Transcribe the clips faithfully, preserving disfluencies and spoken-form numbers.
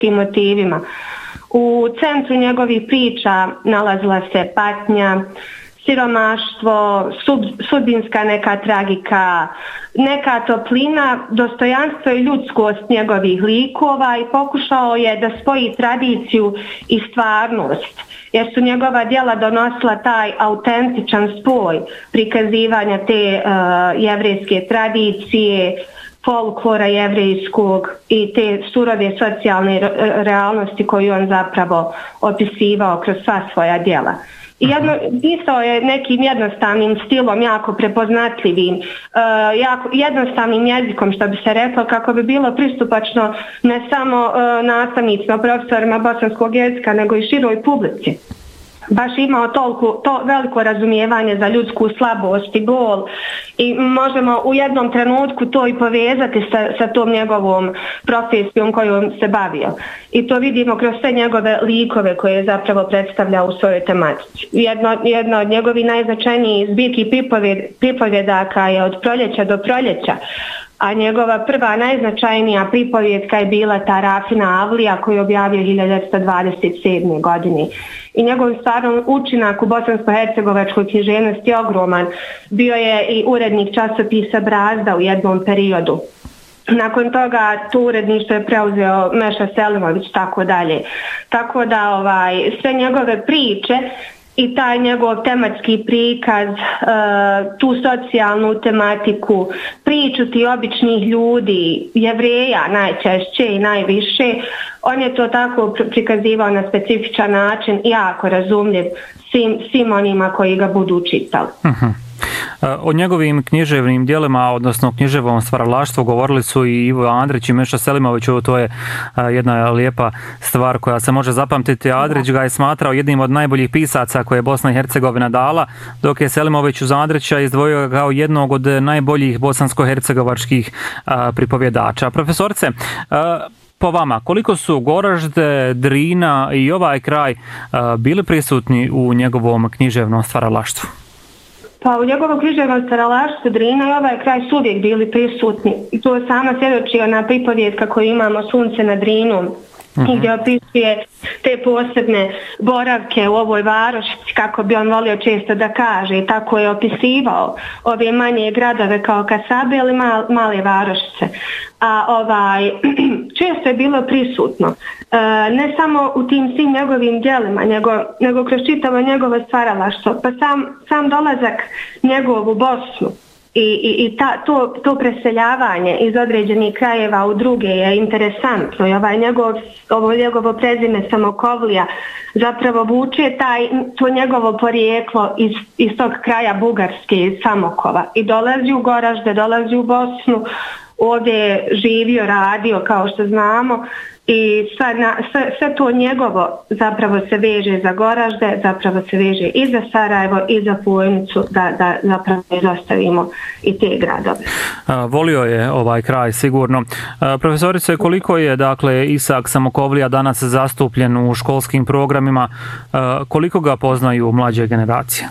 motivima. U centru njegovih priča nalazila se patnja, siromaštvo, sub, sudbinska neka tragika, neka toplina, dostojanstvo i ljudskost njegovih likova i pokušao je da spoji tradiciju i stvarnost, jer su njegova djela donosila taj autentičan spoj prikazivanja te uh, jevrejske tradicije, folklora jevrejskog i te surove socijalne realnosti koju on zapravo opisivao kroz sva svoja djela. I jedno, pisao je nekim jednostavnim stilom, jako prepoznatljivim, uh, jako, jednostavnim jezikom, što bi se reklo, kako bi bilo pristupačno ne samo uh, nastavnicima, profesorima bosanskog jezika, nego i široj publici. Baš imao toliko, to veliko razumijevanje za ljudsku slabost i bol i možemo u jednom trenutku to i povezati sa, sa tom njegovom profesijom kojom se bavio. I to vidimo kroz sve njegove likove koje je zapravo predstavljao u svojoj tematici. Jedno, jedno od njegovih najznačajnijih zbirki pripovjed, pripovjedaka je Od proljeća do proljeća, a njegova prva najznačajnija pripovjedka je bila ta Rafina Avlija koju je objavio hiljadu devetsto dvadeset sedme. godine. I njegov stvarno učinak u bosansko-hercegovačkoj književnosti je ogroman. Bio je i urednik časopisa Brazda u jednom periodu. Nakon toga to uredništvo je preuzeo Meša Selimović, tako dalje. Tako da ovaj, sve njegove priče i taj njegov tematski prikaz, tu socijalnu tematiku, priču ti običnih ljudi, Jevreja najčešće i najviše, on je to tako prikazivao na specifičan način, jako razumljiv svim, svim onima koji ga budu čitali. Uh-huh. O njegovim književnim djelima, odnosno književnom stvaralaštvu, govorili su i Ivo Andrić i Meša Selimović. To je jedna lijepa stvar koja se može zapamtiti. Andrić ga je smatrao jednim od najboljih pisaca koje je Bosna i Hercegovina dala, dok je Selimović uz Andrića izdvojio kao jednog od najboljih bosansko-hercegovačkih pripovjedača. Profesorice, po vama, koliko su Goražde, Drina i ovaj kraj bili prisutni u njegovom književnom stvaralaštvu? Pa u njegovom književnom stvaralaštvu Drina i ovaj kraj su uvijek bili prisutni. I to je sama svjedočio na pripovjedka koju imamo Sunce nad Drinom, uh-huh. gdje opisuje te posebne boravke u ovoj varošici, kako bi on volio često da kaže, i tako je opisivao ove manje gradove kao kasabe ili mal, male varošice. A ovaj, često je bilo prisutno, e, ne samo u tim svim njegovim djelima, nego, nego kroz čitavo njegovo stvaralaštvo, pa sam, sam dolazak njegov u Bosnu i, i, i ta, to, to preseljavanje iz određenih krajeva u druge je interesantno. I ovaj njegov, ovo njegovo prezime Samokovlija zapravo vuče taj, to njegovo porijeklo iz, iz tog kraja Bugarske, iz Samokova, i dolazi u Goražde, dolazi u Bosnu. Ovdje je živio, radio, kao što znamo, i sve, na, sve, sve to njegovo zapravo se veže za Goražde, zapravo se veže i za Sarajevo i za Pojnicu, da, da zapravo izostavimo i te gradove. A, volio je ovaj kraj sigurno. A, profesorice, koliko je dakle Isak Samokovlija danas zastupljen u školskim programima, a, koliko ga poznaju mlađe generacije?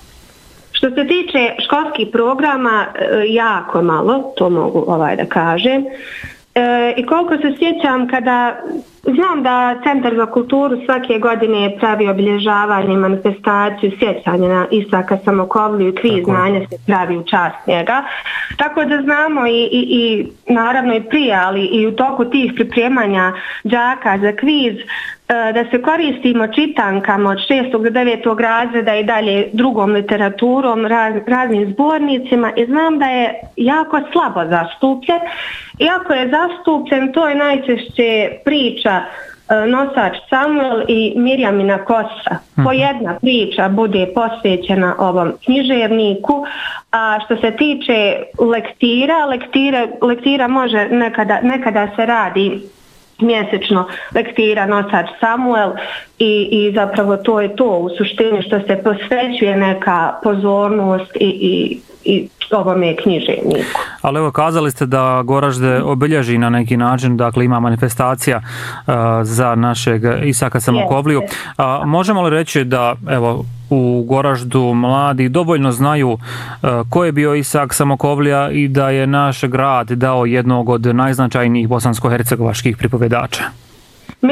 Što se tiče školskih programa, jako malo, to mogu ovaj da kažem. E, I koliko se sjećam, kada znam da Centar za kulturu svake godine pravi obilježavanje, manifestaciju, sjećanje na Isaka Samokovliju i kviz znanja se pravi u čast njega. Tako da znamo i, i, i naravno i prije, ali i u toku tih pripremanja đaka za kviz, da se koristimo čitankama od šestog do devetog razreda i dalje drugom literaturom, raz, raznim zbornicima, i znam da je jako slabo zastupljen. Iako je zastupljen, to je najčešće priča Nosač Samuel i Mirjamina kosa. Po jedna priča bude posvećena ovom književniku, a što se tiče lektira, lektira, lektira može nekada, nekada se radi mjesečno lektira Nosač Samuel i, i zapravo to je to u suštini što se posvećuje neka pozornost i, i, i ovome književniku. Ali evo, kazali ste da Goražde obilježi na neki način, dakle ima manifestacija uh, za našeg Isaka Samokovliju. Uh, možemo li reći da evo u Goraždu mladi dovoljno znaju uh, ko je bio Isak Samokovlija i da je naš grad dao jednog od najznačajnijih bosansko-hercegovačkih pripovjedača?